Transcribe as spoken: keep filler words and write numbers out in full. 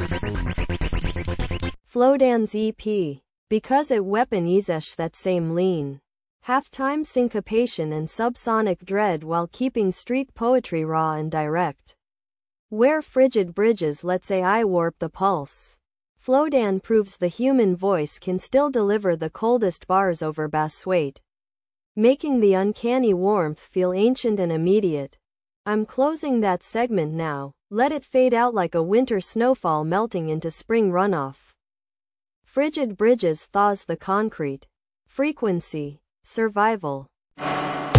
Flowdance E P. Because it weapon easesh that same lean. Halftime syncopation and subsonic dread while keeping street poetry raw and direct. Where frigid bridges lets A I warp the pulse. Flowdan proves the human voice can still deliver the coldest bars over bass weight, making the uncanny warmth feel ancient and immediate. I'm closing that segment now. Let it fade out like a winter snowfall melting into spring runoff. Frigid bridges thaws the concrete. Frequency. Survival.